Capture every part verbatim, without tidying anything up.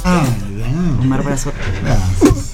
Ah, bien. Omar Brazo. Gracias.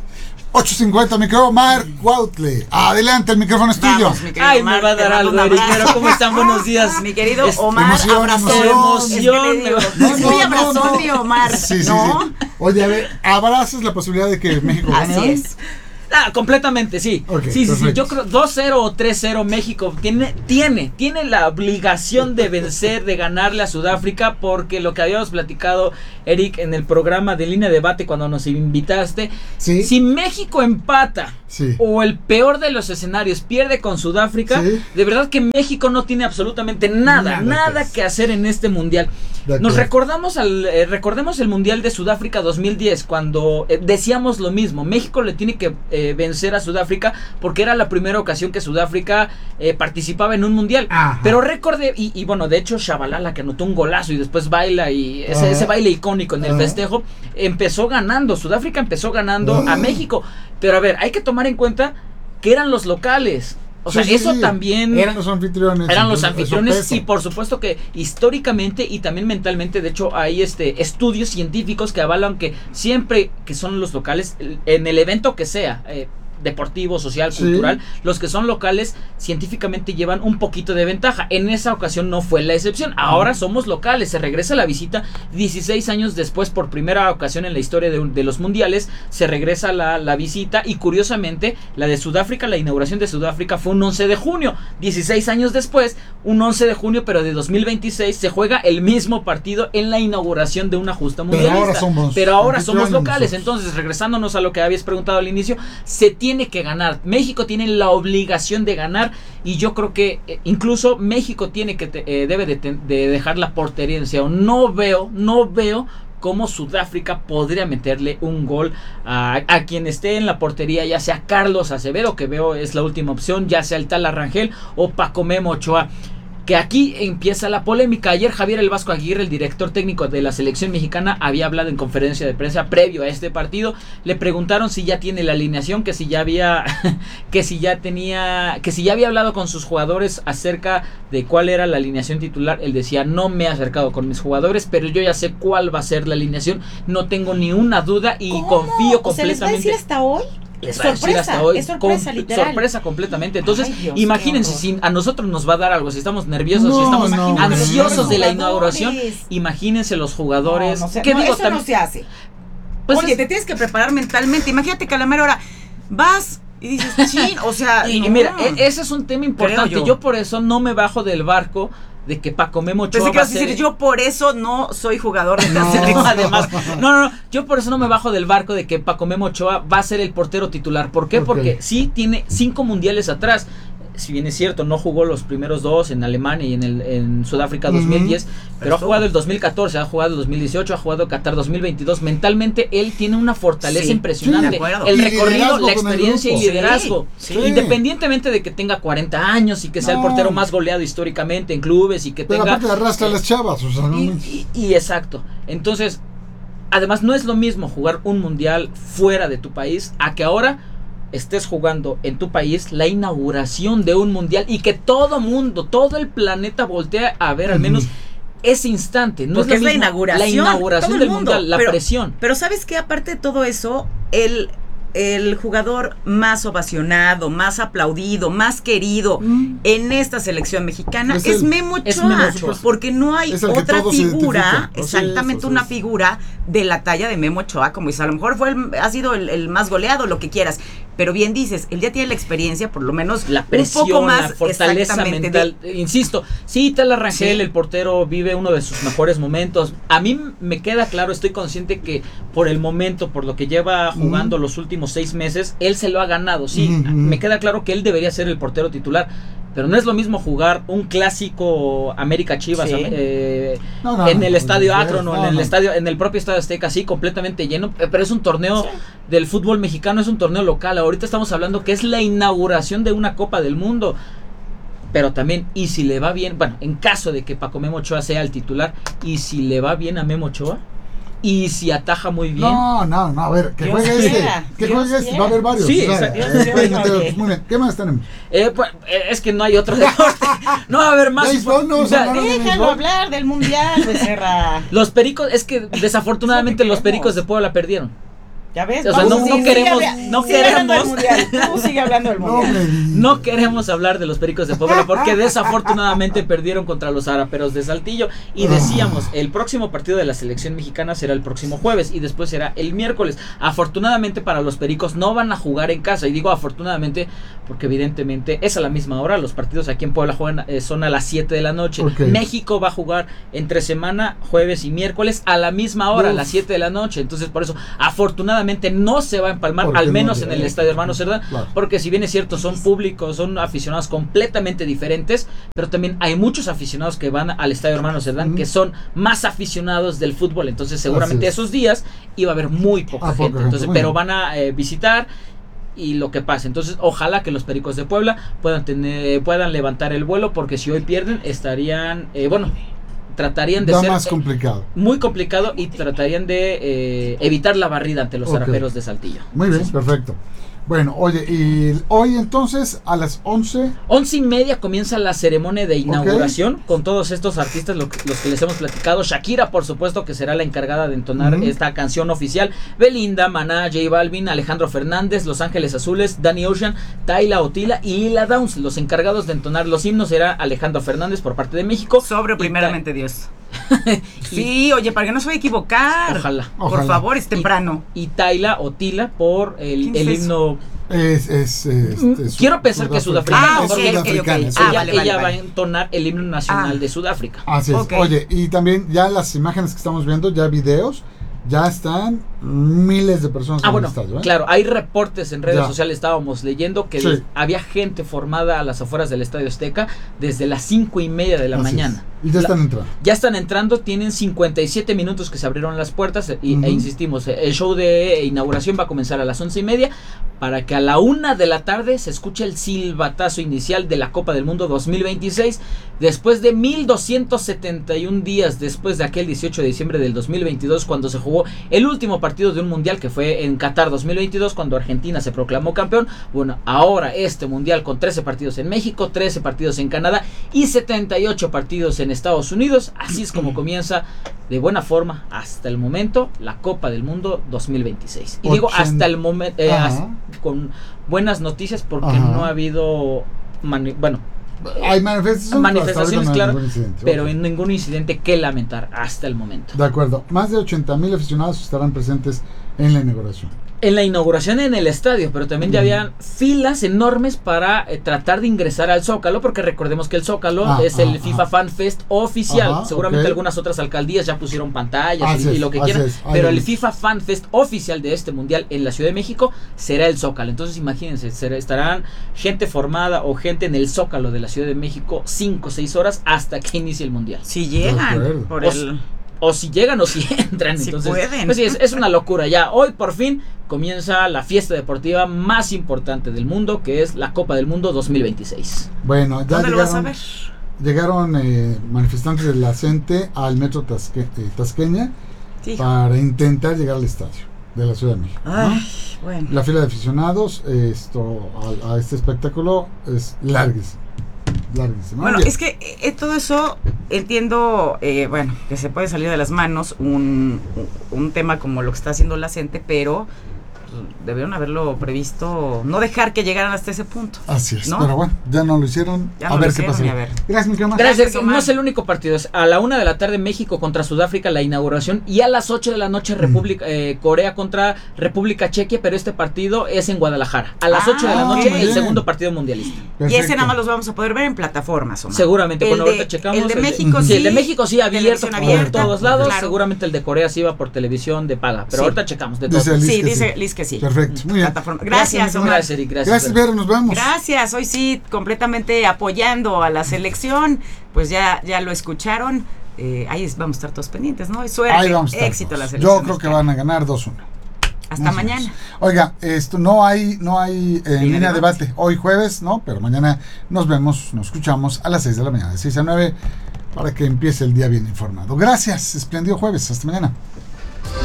ocho cincuenta, mi querido Omar Cuautle. Adelante, el micrófono es tuyo. Vamos, mi querido Ay, Omar, me va a dar te mando algo, un Eric, abrazo. pero ¿cómo están? Buenos días. Mi querido Es- Omar, emoción, abrazón. emoción. Es que le digo, No, es no, muy no, abrazón, no. mi Omar. Sí, sí, ¿no? sí. Oye, a ver, ¿abrazas la posibilidad de que México gane Así hoy? es. Ah, completamente, sí. Ok, sí, sí, sí. perfecto. Yo creo dos cero o tres cero México tiene, tiene, tiene la obligación de vencer, de ganarle a Sudáfrica, porque lo que habíamos platicado, Eric, en el programa de Línea de Debate cuando nos invitaste, Sí. si México empata Sí. o el peor de los escenarios pierde con Sudáfrica, Sí. de verdad que México no tiene absolutamente nada, Nada nada, que que hacer en este mundial. De Nos acuerdo. recordamos al eh, recordemos el mundial de Sudáfrica dos mil diez cuando eh, decíamos lo mismo. México le tiene que eh, vencer a Sudáfrica porque era la primera ocasión que Sudáfrica eh, participaba en un mundial. Ajá. Pero recordé y, y bueno, de hecho Shabalala, que anotó un golazo y después baila y ese, Ajá. ese baile icónico en el Ajá. festejo, empezó ganando. Sudáfrica empezó ganando Ajá. a México. Pero a ver, hay que tomar en cuenta que eran los locales. O sea, Sí, sí, eso sí. también Eran los anfitriones. eran los entonces, eso anfitriones pesa. y por supuesto que históricamente y también mentalmente, de hecho hay este estudios científicos que avalan que siempre que son los locales, en el evento que sea, eh, deportivo, social, Sí. cultural, los que son locales científicamente llevan un poquito de ventaja. En esa ocasión no fue la excepción. Ahora somos locales, se regresa la visita dieciséis años después, por primera ocasión en la historia de, de los mundiales, se regresa la, la visita y curiosamente la de Sudáfrica, la inauguración de Sudáfrica fue un once de junio, dieciséis años después, un once de junio pero de dos mil veintiséis se juega el mismo partido en la inauguración de una justa Pero mundialista. ahora somos Pero ahora somos anfitriones locales. nosotros. Entonces, regresándonos a lo que habías preguntado al inicio, se tiene que ganar. México tiene la obligación de ganar y yo creo que eh, incluso México tiene que te- eh, debe de, te- de dejar la portería en cero. No veo, no veo cómo Sudáfrica podría meterle un gol a, a quien esté en la portería, ya sea Carlos Acevedo, que veo es la última opción, ya sea el tal Arrangel o Paco Memo Ochoa. Que aquí empieza la polémica. Ayer Javier El Vasco Aguirre, el director técnico de la selección mexicana, había hablado en conferencia de prensa previo a este partido. Le preguntaron si ya tiene la alineación, que si ya había, que si ya tenía, que si ya había hablado con sus jugadores acerca de cuál era la alineación titular. Él decía: no me he acercado con mis jugadores, pero yo ya sé cuál va a ser la alineación. No tengo ni una duda y ¿Cómo? confío O sea, ¿les va a decir completamente. hasta hoy? Les va a decir Sorpresa, hasta hoy. es sorpresa, Com- literal. sorpresa completamente. Entonces, Ay, Dios, imagínense, qué si a nosotros nos va a dar algo, si estamos nerviosos, No, si estamos no, ansiosos no. de la Jugadores. inauguración, imagínense los jugadores. No, no se- ¿Qué no, digo? eso Tam- no se hace. pues Oye, es- te tienes que preparar mentalmente. Imagínate que a la mera hora vas y dices, chin, o sea. y, y no. mira, e- ese es un tema importante. Creo Yo. yo. por eso no me bajo del barco de que Paco Memo Ochoa Pensé que va a ibas a decir, ser- yo por eso no soy jugador de la No. selección. Además, no, no, no, yo por eso no me bajo del barco de que Paco Memo Ochoa va a ser el portero titular. ¿Por qué? Ok. Porque sí tiene cinco mundiales atrás. Si bien es cierto, no jugó los primeros dos en Alemania y en el en Sudáfrica dos mil diez, pero ha Estuvo. jugado el dos mil catorce, ha jugado el dos mil dieciocho, ha jugado Qatar dos mil veintidós. Mentalmente él tiene una fortaleza Sí, impresionante. de acuerdo. El Y recorrido, liderazgo la con el experiencia y grupo. liderazgo. Sí, sí. Independientemente de que tenga cuarenta años y que sea No. el portero más goleado históricamente en clubes y que Pero tenga aparte arrastra a las chavas, o sea, no y, manches. y- y exacto. Entonces, además no es lo mismo jugar un mundial fuera de tu país a que ahora estés jugando en tu país la inauguración de un mundial y que todo mundo, todo el planeta voltea a ver al menos ese instante. No Porque es, es lo la mismo, inauguración. la inauguración todo el del mundo, mundial, la pero- presión. Pero ¿sabes qué? Aparte de todo eso, el, el jugador más ovacionado, más aplaudido, más querido Mm. en esta selección mexicana Es es, él. Memo Ochoa, Es Memo Ochoa. porque no hay Es el que otra todos se figura, identifican. O sea, exactamente eso, una eso. figura de la talla de Memo Ochoa, como dices, a lo mejor fue el- ha sido el, el más goleado, lo que quieras, pero bien dices, él ya tiene la experiencia, por lo menos La un presión, poco más la fortaleza exactamente mental. de- Insisto, sí, Tala Rangel, Sí. el portero, vive uno de sus mejores momentos. A mí me queda claro, estoy consciente que por el momento, por lo que lleva jugando Ujú. los últimos seis meses, él se lo ha ganado. Sí, Ujú. me queda claro que él debería ser el portero titular. Pero no es lo mismo jugar un clásico América Chivas Sí. eh, No, no, en no, el no, estadio no, Akron o no, en el no. estadio, en el propio estadio Azteca, sí, completamente lleno. eh, Pero es un torneo Sí. del fútbol mexicano, es un torneo local. Ahorita estamos hablando que es la inauguración de una Copa del Mundo. Pero también, y si le va bien, bueno, en caso de que Paco Memo Ochoa sea el titular, y si le va bien a Memo Ochoa, y si ataja muy bien. No, no, no, a ver, que Dios juegue quiera, este, que Dios juegue este, quiera. va a haber varios. Sí, o sea, exacto. Dios eh, quiera, te- oye. muy bien, ¿qué más tenemos? Eh, pues, eh, es que no hay otro deporte. No va a haber más. Béisbol, no, O sea, no, no, no. Déjalo hablar del mundial, Becerra. los pericos, es que desafortunadamente Eso los que pericos de queremos. Puebla perdieron. Ya ves, O sea, vamos, no- sí, no sigue queremos- habla- no sigue hablando del queremos. mundial. Tú sigue hablando del No mundial. me digas. No queremos hablar de los pericos de Puebla porque desafortunadamente perdieron contra los araperos de Saltillo. Y decíamos, el próximo partido de la selección mexicana será el próximo jueves y después será el miércoles. Afortunadamente para los pericos no van a jugar en casa. Y digo afortunadamente porque evidentemente es a la misma hora. Los partidos aquí en Puebla juegan, eh, son a las siete de la noche. Ok. México va a jugar entre semana, jueves y miércoles a la misma hora, a Uf. las siete de la noche. Entonces por eso afortunadamente no se va a empalmar, Porque al no menos llega. en el Estadio Hermano Cerdán. Claro. Porque si bien es cierto, son públicos, son aficionados completamente diferentes, pero también hay muchos aficionados que van al Estadio Hermano Cerdán Ujú. que son más aficionados del fútbol. Entonces seguramente Así es. esos días iba a haber muy poca Ah, poca gente. gente, Entonces, muy pero bien. van a eh, visitar y lo que pase. Entonces, ojalá que los Pericos de Puebla puedan tener, puedan levantar el vuelo, porque si hoy pierden, estarían, eh, bueno, tratarían de Da ser más eh, complicado. muy complicado y tratarían de eh, evitar la barrida ante los Ok. araperos de Saltillo. Muy bien, perfecto. Bueno, oye, y hoy entonces a las once. Once y media comienza la ceremonia de inauguración con todos estos artistas, lo que- los que les hemos platicado. Shakira, por supuesto, que será la encargada de entonar Ujú. esta canción oficial. Belinda, Maná, J Balvin, Alejandro Fernández, Los Ángeles Azules, Danny Ocean, Tayla Otila y Lila Downs. Los encargados de entonar los himnos será Alejandro Fernández por parte de México. Sobre Y primeramente Dios. y- Sí, oye, para que no se vaya a equivocar. Ojalá. Por Ojalá. favor, es temprano. Y Tayla Otila por el, ¿Quién el es eso? himno. Es, es, este, su- Quiero pensar que sudafricana. Ah, ok, porque ok, ok. Sudafricana, sí. Ah, ella vale, vale, ella va a vale. entonar el himno nacional Ah. de Sudáfrica. Así es. Ok. Oye, y también ya las imágenes que estamos viendo, ya videos, ya están miles de personas Ah, en bueno, el estadio. ¿eh? claro, hay reportes en redes Ya. sociales, estábamos leyendo que Sí. había gente formada a las afueras del Estadio Azteca desde las cinco y media de la Así mañana. es. Y ya La- están entrando. Ya están entrando, tienen cincuenta y siete minutos que se abrieron las puertas y, Ujú. e insistimos, el show de inauguración va a comenzar a las once y media para que a la una de la tarde se escuche el silbatazo inicial de la Copa del Mundo dos mil veintiséis, después de mil doscientos setenta y un días después de aquel dieciocho de diciembre del dos mil veintidós, cuando se jugó el último partido de un mundial que fue en Qatar dos mil veintidós, cuando Argentina se proclamó campeón. Bueno, ahora este mundial con trece partidos en México, trece partidos en Canadá y setenta y ocho partidos en Estados Unidos. Así es como comienza de buena forma hasta el momento la Copa del Mundo dos mil veintiséis. Y digo Ochen- hasta el momento, Ajá. con buenas noticias porque Ajá. no ha habido, mani- bueno, Hay manifestaciones, manifestaciones, hasta ahorita claro, no hay ningún incidente. pero Ok. en ningún incidente que lamentar hasta el momento. De acuerdo. Más de ochenta mil aficionados estarán presentes en la inauguración. En la inauguración en el estadio, pero también ya Ujú. habían filas enormes para eh, tratar de ingresar al Zócalo, porque recordemos que el Zócalo Ah, es el ah, FIFA ah. Fan Fest oficial. Ajá, Seguramente ok. algunas otras alcaldías ya pusieron pantallas Así y, y es, lo que así quieran, es, ahí pero lo el vi. FIFA Fan Fest oficial de este mundial en la Ciudad de México será el Zócalo. Entonces imagínense, será- estarán gente formada o gente en el Zócalo de la Ciudad de México cinco o seis horas hasta que inicie el mundial. Si De llegan acuerdo. por O el... O si llegan o si entran. Si Entonces, pueden. pues sí, es, es una locura. Ya hoy por fin comienza la fiesta deportiva más importante del mundo, que es la Copa del Mundo dos mil veintiséis. Bueno, ya ¿Dónde lo vas a llegaron, ver? llegaron eh, manifestantes de la CENTE al metro Tasque- eh, Tasqueña Sí. para intentar llegar al estadio de la Ciudad de México. ¿no? Ay, bueno. La fila de aficionados eh, esto, a, a este espectáculo es larguísima. Larguísima. Bueno, Bien. es que eh, todo eso entiendo, eh, bueno, que se puede salir de las manos un, un tema como lo que está haciendo la gente, pero pues, debieron haberlo previsto, no dejar que llegaran hasta ese punto. Así es, ¿no? pero bueno, ya no lo hicieron. Ya a no lo ver hicieron, qué pasa. y a ver. Gracias, mi querido Omar. Gracias, Gracias, Omar. no es el único partido. Es a la una de la tarde México contra Sudáfrica, la inauguración, y a las ocho de la noche República, eh, Corea contra República Chequia, pero este partido es en Guadalajara. A las Ah, ocho de la ok. noche Muy el bien. segundo partido mundialista. Y Perfecto. ese nada más los vamos a poder ver en plataformas, Omar. Seguramente, El bueno, de- ahorita checamos. el de México sí, sí, el de México sí abierto televisión por abierta, todos lados. claro. Seguramente el de Corea sí va por televisión de paga, pero Sí. ahorita checamos de todo. Dice Liz Sí, que dice sí. Liz que sí. Perfecto, muy bien. Plataforma. Gracias, mi Omar. Gracias, Eric. Gracias. Gracias, Vero, nos vemos. Gracias, hoy sí, completamente apoyando a la selección, pues ya, ya lo escucharon, eh, ahí es- vamos a estar todos pendientes, ¿no? Y suerte, Ahí vamos a estar éxito a la todos. selección. Yo creo que van a ganar dos uno. Hasta Más o mañana. menos. Oiga, esto no hay, no hay eh, Línea línea de debate. debate. Hoy jueves, ¿no? Pero mañana nos vemos, nos escuchamos a las seis de la mañana, de seis a nueve, para que empiece el día bien informado. Gracias, espléndido jueves. Hasta mañana.